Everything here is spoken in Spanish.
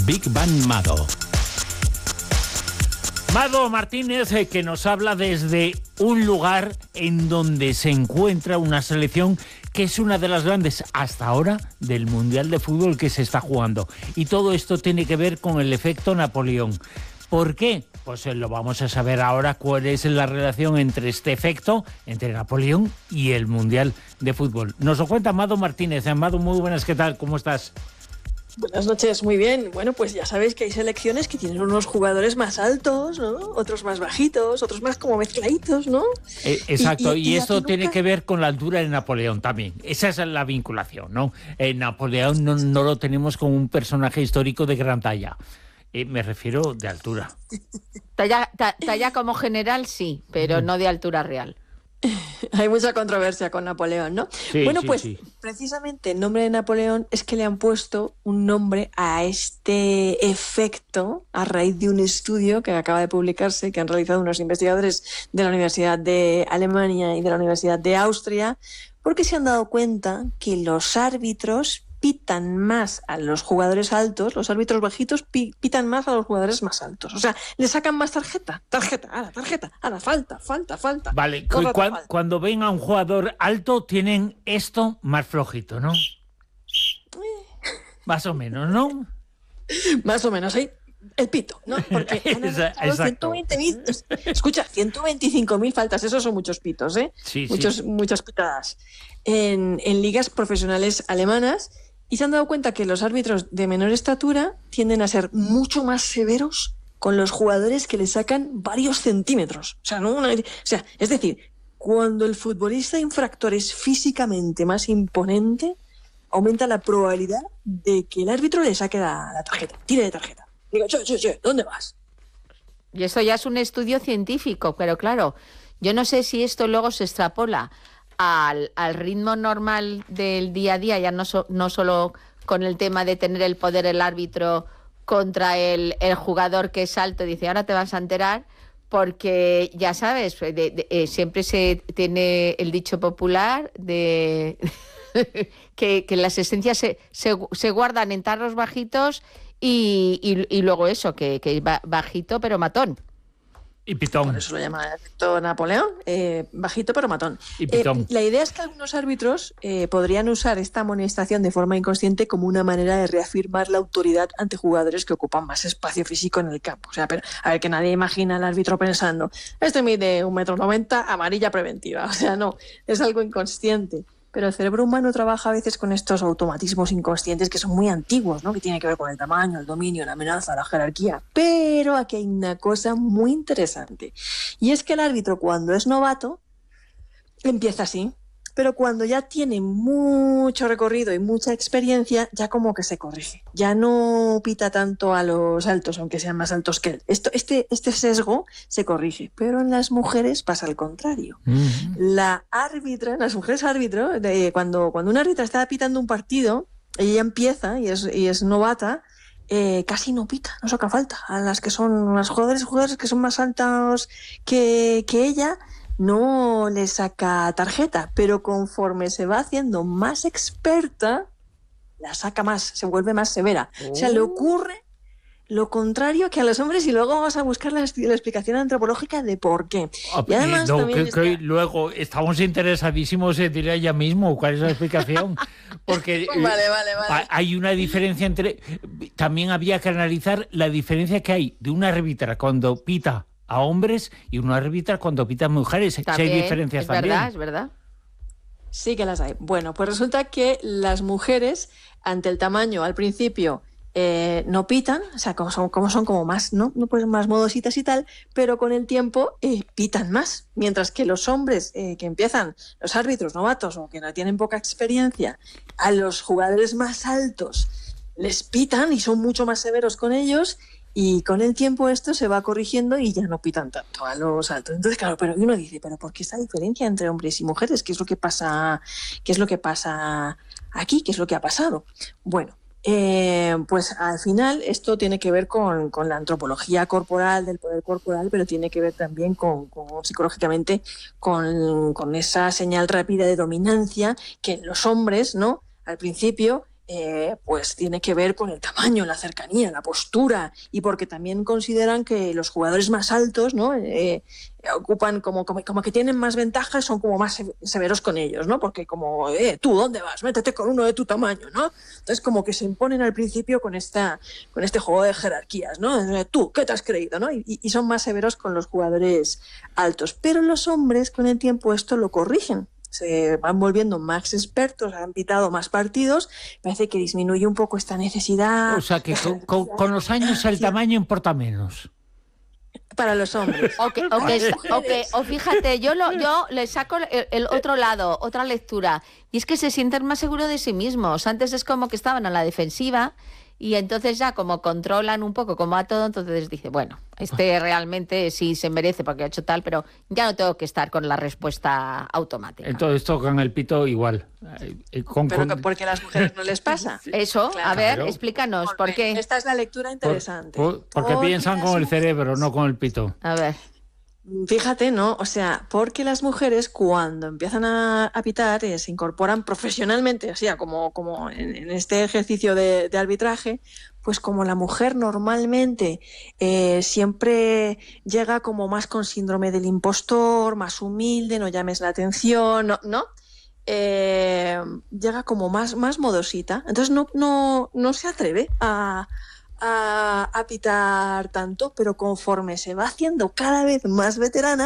Big Bang Mado. Mado Martínez, que nos habla desde un lugar en donde se encuentra una selección que es una de las grandes hasta ahora del Mundial de Fútbol que se está jugando. Y todo esto tiene que ver con el efecto Napoleón. ¿Por qué? Pues lo vamos a saber ahora, cuál es la relación entre este efecto, entre Napoleón y el Mundial de Fútbol. Nos lo cuenta Mado Martínez. Mado, muy buenas, ¿qué tal? ¿Cómo estás? Buenas noches, muy bien. Bueno, pues ya sabéis que hay selecciones que tienen unos jugadores más altos, ¿no? Otros más bajitos, otros más como mezcladitos, ¿no? Exacto, y esto tiene que ver con la altura de Napoleón también. Esa es la vinculación, ¿no? Napoleón no lo tenemos como un personaje histórico de gran talla. Me refiero de altura. Talla como general, sí, pero no de altura real. Hay mucha controversia con Napoleón, ¿no? Sí, bueno, sí, pues sí. Precisamente el nombre de Napoleón es que le han puesto un nombre a este efecto a raíz de un estudio que acaba de publicarse, que han realizado unos investigadores de la Universidad de Alemania y de la Universidad de Austria, porque se han dado cuenta que los árbitros pitan más a los jugadores altos, los árbitros bajitos pitan más a los jugadores más altos. O sea, le sacan más tarjeta, falta. Vale, cuando ven a un jugador alto tienen esto más flojito, ¿no? Más o menos, ¿no? Más o menos, ¿eh? El pito, ¿no? Porque han analizado 125.000 faltas, esos son muchos pitos, ¿eh? Sí. Muchas pitadas. En ligas profesionales alemanas, y se han dado cuenta que los árbitros de menor estatura tienden a ser mucho más severos con los jugadores que le sacan varios centímetros. Es decir, cuando el futbolista infractor es físicamente más imponente, aumenta la probabilidad de que el árbitro le saque la tarjeta, tire de tarjeta. Digo, che, ¿dónde vas? Y esto ya es un estudio científico, pero claro, yo no sé si esto luego se extrapola al ritmo normal del día a día, ya no solo con el tema de tener el poder el árbitro contra el jugador que es alto, dice, ahora te vas a enterar, porque ya sabes, siempre se tiene el dicho popular de que las esencias se guardan en tarros bajitos y luego eso, que bajito pero matón. Y pitón. Por eso lo llama el efecto Napoleón, bajito pero matón. Y pitón. La idea es que algunos árbitros podrían usar esta amonestación de forma inconsciente como una manera de reafirmar la autoridad ante jugadores que ocupan más espacio físico en el campo. O sea, pero, a ver, que nadie imagina al árbitro pensando, este mide 1,90 m, amarilla preventiva. O sea, no, es algo inconsciente. Pero el cerebro humano trabaja a veces con estos automatismos inconscientes que son muy antiguos, ¿no? Que tienen que ver con el tamaño, el dominio, la amenaza, la jerarquía. Pero aquí hay una cosa muy interesante. Y es que el árbitro, cuando es novato, empieza así. Pero cuando ya tiene mucho recorrido y mucha experiencia, ya como que se corrige. Ya no pita tanto a los altos, aunque sean más altos que él. Este sesgo se corrige. Pero en las mujeres pasa al contrario. Las mujeres árbitro, cuando un árbitro está pitando un partido, ella empieza y es novata, casi no pita, no saca falta. A las que son las jugadores que son más altos que ella, no le saca tarjeta, pero conforme se va haciendo más experta, la saca más, se vuelve más severa. O sea, le ocurre lo contrario que a los hombres y luego vamos a buscar la explicación antropológica de por qué. Y además luego estamos interesadísimos en diré ella mismo cuál es la explicación. Porque vale. Hay una diferencia también había que analizar la diferencia que hay de una árbitra cuando pita a hombres y una árbitra cuando pita a mujeres. También, si hay diferencias es también. Es verdad. Sí que las hay. Bueno, pues resulta que las mujeres, ante el tamaño al principio, no pitan, o sea, como son como más, ¿no? No pues más modositas y tal, pero con el tiempo pitan más. Mientras que los hombres que empiezan, los árbitros novatos o que no tienen poca experiencia, a los jugadores más altos les pitan y son mucho más severos con ellos. Y con el tiempo esto se va corrigiendo y ya no pitan tanto a los altos. Entonces, claro, pero uno dice, ¿pero por qué esta diferencia entre hombres y mujeres? ¿Qué es lo que pasa aquí? ¿Qué es lo que ha pasado? Bueno, pues al final esto tiene que ver con la antropología corporal, del poder corporal, pero tiene que ver también con psicológicamente con esa señal rápida de dominancia que los hombres, ¿no? Al principio pues tiene que ver con el tamaño, la cercanía, la postura, y porque también consideran que los jugadores más altos, ¿no? Ocupan como que tienen más ventajas, son como más severos con ellos, ¿no? Porque como, tú, ¿dónde vas? Métete con uno de tu tamaño, ¿no? Entonces como que se imponen al principio con este juego de jerarquías, ¿no? Tú, ¿qué te has creído, no? Y son más severos con los jugadores altos. Pero los hombres con el tiempo esto lo corrigen. Se van volviendo más expertos, han pitado más partidos, parece que disminuye un poco esta necesidad. O sea que con los años el tamaño importa menos. Para los hombres. O fíjate, yo le saco el otro lado, otra lectura, y es que se sienten más seguros de sí mismos. Antes es como que estaban a la defensiva y entonces ya como controlan un poco cómo va todo, entonces dice, bueno, realmente sí se merece porque ha hecho tal, pero ya no tengo que estar con la respuesta automática. Entonces tocan el pito igual. Pero ¿por qué a las mujeres no les pasa? Eso, claro. A ver, explícanos, ¿por qué? Esta es la lectura interesante. Porque piensan con el cerebro, no con el pito. A ver. Fíjate, ¿no? O sea, porque las mujeres cuando empiezan a pitar se incorporan profesionalmente, o sea, como en este ejercicio de arbitraje, pues como la mujer normalmente siempre llega como más con síndrome del impostor, más humilde, no llames la atención, ¿no? Llega como más modosita, entonces no se atreve a pitar tanto, pero conforme se va haciendo cada vez más veterana,